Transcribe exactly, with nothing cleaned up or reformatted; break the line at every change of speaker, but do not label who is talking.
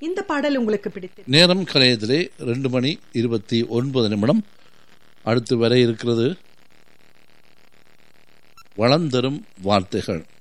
இந்த பாடல் உங்களுக்கு பிடித்து?
நேரம் கலையத்திலே ரெண்டு மணி இருபத்தி ஒன்பது நிமிடம். அடுத்து வர இருக்கிறது வளம் தரும் வார்த்தைகள்.